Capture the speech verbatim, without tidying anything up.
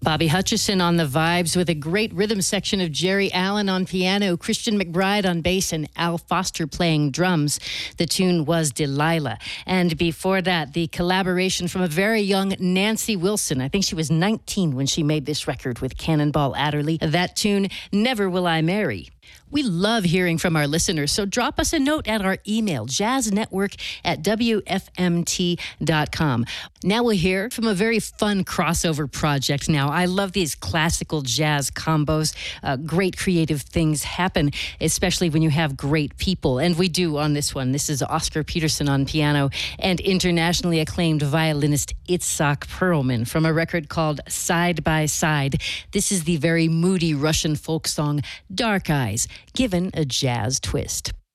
Bobby Hutcherson on the vibes with a great rhythm section of Jerry Allen on piano, Christian McBride on bass, and Al Foster playing drums. The tune was Delilah. And before that, the collaboration from a very young Nancy Wilson. I think she was nineteen when she made this record with Cannonball Adderley. That tune, Never Will I Marry. We love hearing from our listeners, so drop us a note at our email, jazznetwork at w f m t dot com. Now we'll hear from a very fun crossover project now. I love these classical jazz combos. Uh, great creative things happen, especially when you have great people, and we do on this one. This is Oscar Peterson on piano and internationally acclaimed violinist Itzhak Perlman from a record called Side by Side. This is the very moody Russian folk song, Dark Eyes, given a jazz twist.